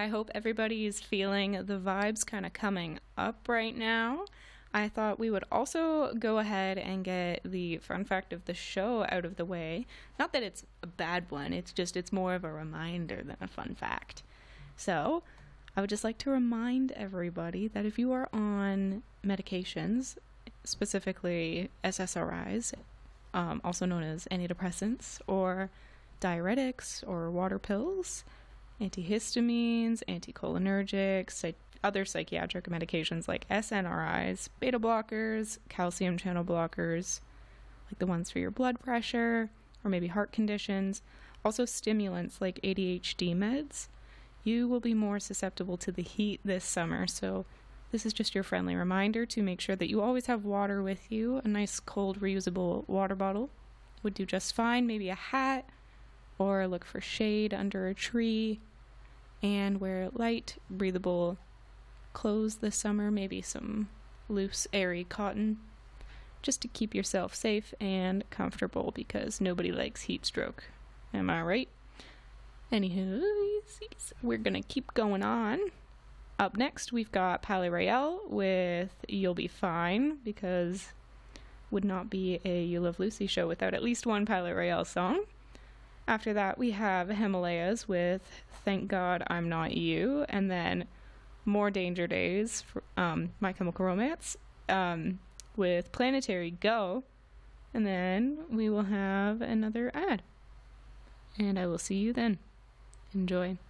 I hope everybody is feeling the vibes kind of coming up right now. I thought we would also go ahead and get the fun fact of the show out of the way. Not that it's a bad one, it's more of a reminder than a fun fact. So, I would just like to remind everybody that if you are on medications, specifically SSRIs, also known as antidepressants, or diuretics, or water pills, antihistamines, anticholinergics, other psychiatric medications like SNRIs, beta blockers, calcium channel blockers, like the ones for your blood pressure, or maybe heart conditions, also stimulants like ADHD meds, you will be more susceptible to the heat this summer. So this is just your friendly reminder to make sure that you always have water with you. A nice cold reusable water bottle would do just fine. Maybe a hat, or look for shade under a tree, and wear light, breathable clothes this summer, maybe some loose, airy cotton, just to keep yourself safe and comfortable, because nobody likes heat stroke. Am I right? Anywho, we're gonna keep going on. Up next, we've got Palaye Royale with You'll Be Fine, because would not be a You Love Lucy show without at least one Palaye Royale song. After that, we have Himalayas with Thank God I'm Not You, and then More Danger Days, for, My Chemical Romance, with Planetary Go, and then we will have another ad. And I will see you then. Enjoy.